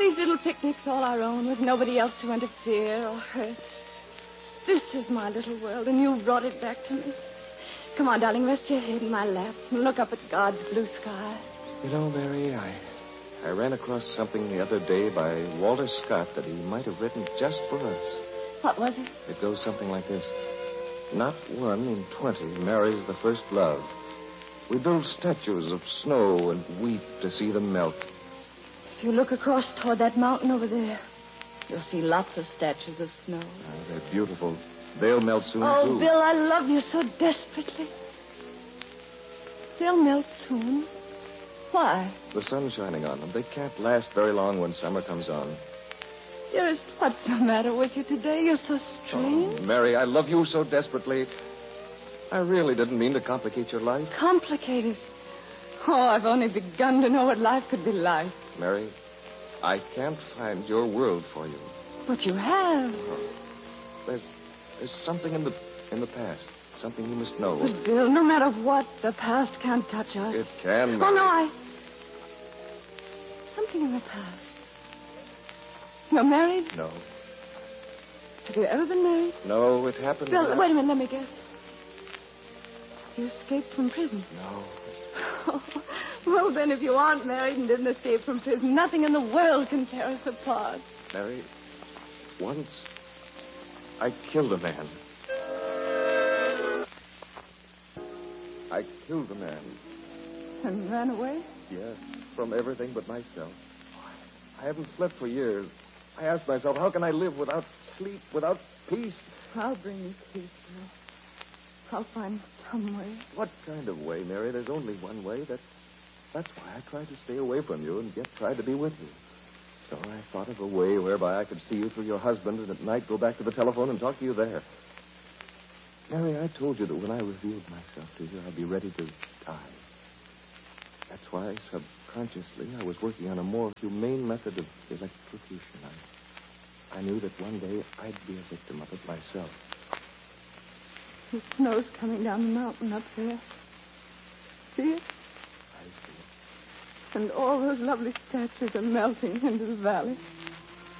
These little picnics all our own with nobody else to interfere or hurt. This is my little world, and you brought it back to me. Come on, darling, rest your head in my lap and look up at God's blue sky. You know, Mary, I ran across something the other day by Walter Scott that he might have written just for us. What was it? It goes something like this. Not 1 in 20 marries the first love. We build statues of snow and weep to see them melt. If you look across toward that mountain over there, you'll see lots of statues of snow. They're beautiful. They'll melt soon, Oh, too. Bill, I love you so desperately. They'll melt soon. Why? The sun's shining on them. They can't last very long when summer comes on. Dearest, what's the matter with you today? You're so strange. Oh, Mary, I love you so desperately. I really didn't mean to complicate your life. Complicated? Oh, I've only begun to know what life could be like. Mary, I can't find your world for you. But you have. There's something in the past. Something you must know. But, Bill, no matter what, the past can't touch us. It can, Mary. Oh, no, Something in the past. You're married? No. Have you ever been married? No, it happened... Bill, wait a minute, let me guess. You escaped from prison? No. Well, then, if you aren't married and didn't escape from prison, nothing in the world can tear us apart. Mary, once I killed a man. I killed a man. And ran away? Yes, from everything but myself. I haven't slept for years. I asked myself, how can I live without sleep, without peace? I'll bring you peace, Bill. I'll find some way. What kind of way, Mary? There's only one way. That's why I tried to stay away from you and yet tried to be with you. So I thought of a way whereby I could see you through your husband and at night go back to the telephone and talk to you there. Mary, I told you that when I revealed myself to you, I'd be ready to die. That's why, subconsciously, I was working on a more humane method of electrocution. I knew that one day I'd be a victim of it myself. The snow's coming down the mountain up there. See it? I see it. And all those lovely statues are melting into the valley.